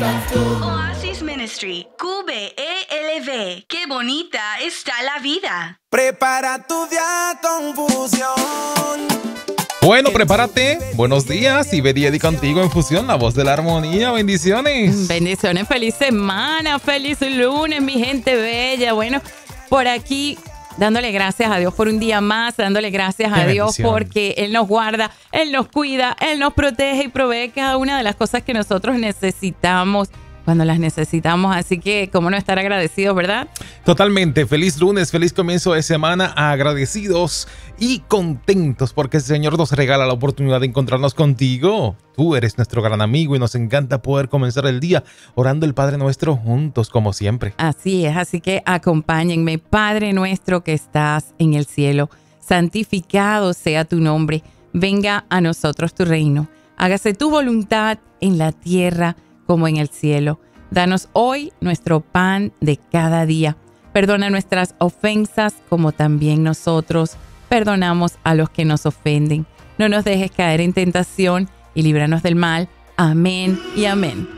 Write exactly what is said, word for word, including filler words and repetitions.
Oasis Ministry, Q B E L V. Qué bonita está la vida. Prepara tu día confusión. Bueno, prepárate. Buenos días y Betty contigo en Fusión, la voz de la armonía. Bendiciones. Bendiciones, feliz semana, feliz lunes, mi gente bella. Bueno, por aquí dándole gracias a Dios por un día más, dándole gracias a Dios porque Él nos guarda, Él nos cuida, Él nos protege y provee cada una de las cosas que nosotros necesitamos cuando las necesitamos. Así que, ¿cómo no estar agradecidos, verdad? Totalmente. Feliz lunes, feliz comienzo de semana, agradecidos y contentos porque el Señor nos regala la oportunidad de encontrarnos contigo. Tú eres nuestro gran amigo y nos encanta poder comenzar el día orando el Padre Nuestro juntos, como siempre. Así es, así que acompáñenme. Padre nuestro que estás en el cielo, santificado sea tu nombre. Venga a nosotros tu reino. Hágase tu voluntad en la tierra como en el cielo. Danos hoy nuestro pan de cada día. Perdona nuestras ofensas como también nosotros perdonamos a los que nos ofenden. No nos dejes caer en tentación y líbranos del mal. Amén y amén.